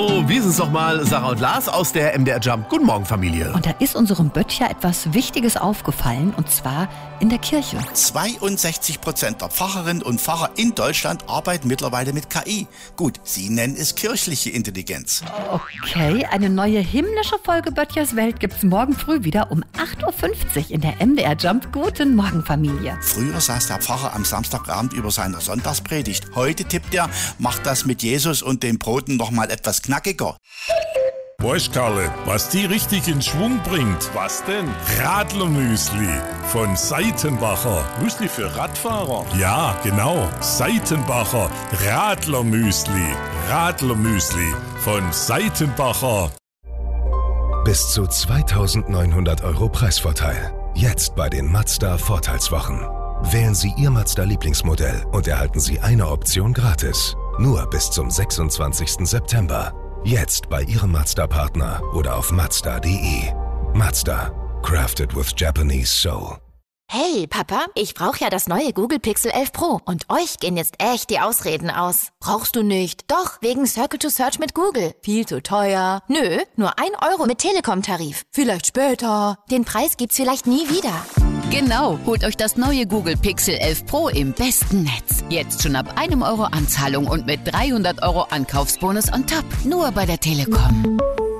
Oh, wie ist es nochmal? Sarah und Lars aus der MDR Jump. Guten Morgen, Familie. Und da ist unserem Böttcher etwas Wichtiges aufgefallen, und zwar in der Kirche. 62% der Pfarrerinnen und Pfarrer in Deutschland arbeiten mittlerweile mit KI. Gut, sie nennen es kirchliche Intelligenz. Okay, eine neue himmlische Folge Böttchers Welt gibt's morgen früh wieder um 8.50 Uhr in der MDR Jump. Guten Morgen, Familie. Früher saß der Pfarrer am Samstagabend über seiner Sonntagspredigt. Heute tippt er, macht das mit Jesus und den Broten noch mal etwas knackiger. Weißt, Karle, was die richtig in Schwung bringt? Was denn? Radlermüsli von Seitenbacher. Müsli für Radfahrer? Ja, genau. Seitenbacher Radlermüsli. Radlermüsli von Seitenbacher. Bis zu 2.900 € Preisvorteil. Jetzt bei den Mazda Vorteilswochen. Wählen Sie Ihr Mazda-Lieblingsmodell und erhalten Sie eine Option gratis. Nur bis zum 26. September. Jetzt bei Ihrem Mazda-Partner oder auf Mazda.de. Mazda. Crafted with Japanese soul. Hey, Papa, ich brauche ja das neue Google Pixel 11 Pro und euch gehen jetzt echt die Ausreden aus. Brauchst du nicht? Doch, wegen Circle to Search mit Google. Viel zu teuer. Nö, nur 1 € mit Telekom-Tarif. Vielleicht später. Den Preis gibt's vielleicht nie wieder. Genau, holt euch das neue Google Pixel 11 Pro im besten Netz. Jetzt schon ab 1 € Anzahlung und mit 300 € Ankaufsbonus on top. Nur bei der Telekom.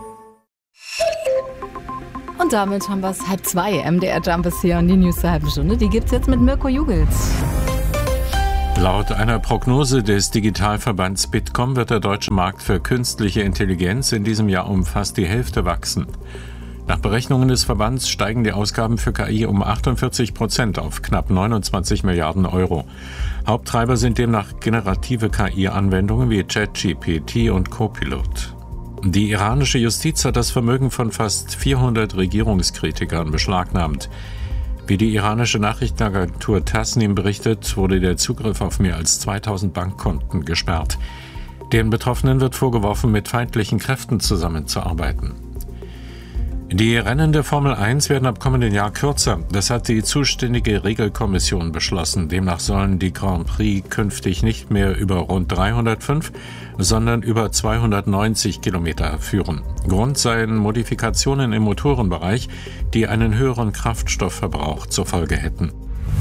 Und damit haben wir es 1:30. MDR Jump ist hier und die News der halben Stunde, die gibt's jetzt mit Mirko Jugels. Laut einer Prognose des Digitalverbands Bitkom wird der deutsche Markt für künstliche Intelligenz in diesem Jahr um fast die Hälfte wachsen. Nach Berechnungen des Verbands steigen die Ausgaben für KI um 48% auf knapp 29 Milliarden €. Haupttreiber sind demnach generative KI-Anwendungen wie ChatGPT und Copilot. Die iranische Justiz hat das Vermögen von fast 400 Regierungskritikern beschlagnahmt. Wie die iranische Nachrichtenagentur Tasnim berichtet, wurde der Zugriff auf mehr als 2000 Bankkonten gesperrt. Den Betroffenen wird vorgeworfen, mit feindlichen Kräften zusammenzuarbeiten. Die Rennen der Formel 1 werden ab kommenden Jahr kürzer. Das hat die zuständige Regelkommission beschlossen. Demnach sollen die Grand Prix künftig nicht mehr über rund 305, sondern über 290 Kilometer führen. Grund seien Modifikationen im Motorenbereich, die einen höheren Kraftstoffverbrauch zur Folge hätten.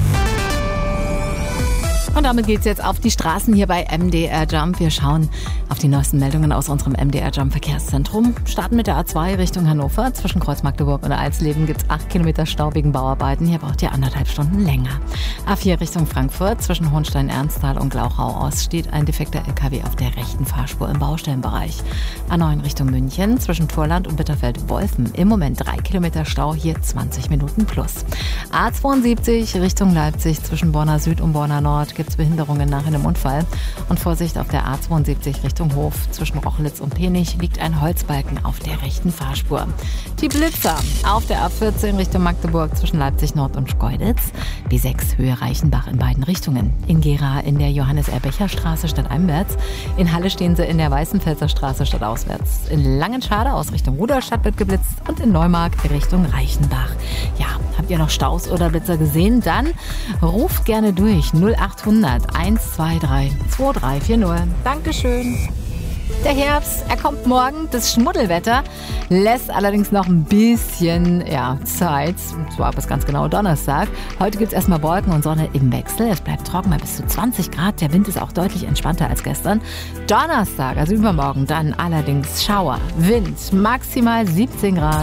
Und damit geht's jetzt auf die Straßen hier bei MDR Jump. Wir schauen auf die neuesten Meldungen aus unserem MDR Jump Verkehrszentrum. Starten mit der A2 Richtung Hannover. Zwischen Kreuz Magdeburg und Alsleben gibt's 8 Kilometer Stau wegen Bauarbeiten. Hier braucht ihr 1,5 Stunden länger. A4 Richtung Frankfurt. Zwischen Hohenstein-Ernsthal und Glauchau-Ost steht ein defekter LKW auf der rechten Fahrspur im Baustellenbereich. A9 Richtung München. Zwischen Torland und Bitterfeld-Wolfen. Im Moment 3 Kilometer Stau, hier 20 Minuten plus. A72 Richtung Leipzig. Zwischen Borna Süd und Borna Nord gibt es Behinderungen nach einem Unfall. Und Vorsicht auf der A72 Richtung Hof. Zwischen Rochlitz und Penich liegt ein Holzbalken auf der rechten Fahrspur. Die Blitzer auf der A14 Richtung Magdeburg zwischen Leipzig Nord und Schkeuditz. B6 Höhe Reichenbach in beiden Richtungen. In Gera in der Johannes-Erbecher-Straße stadteinwärts. In Halle stehen sie in der Weißenfelser Straße stadtauswärts. In Langenschade aus Richtung Rudolstadt wird geblitzt und in Neumark Richtung Reichenbach. Ja, habt ihr noch Staus oder Blitzer gesehen? Dann ruft gerne durch 0800 123 2340. Dankeschön. Der Herbst, er kommt morgen. Das Schmuddelwetter lässt allerdings noch ein bisschen Zeit. Und zwar bis ganz genau Donnerstag. Heute gibt es erstmal Wolken und Sonne im Wechsel. Es bleibt trocken bei bis zu 20 Grad. Der Wind ist auch deutlich entspannter als gestern. Donnerstag, also übermorgen, dann allerdings Schauer, Wind, maximal 17 Grad.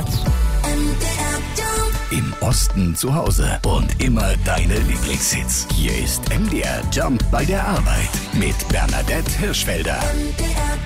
Im Osten zu Hause und immer deine Lieblingshits. Hier ist MDR Jump bei der Arbeit mit Bernadette Hirschfelder.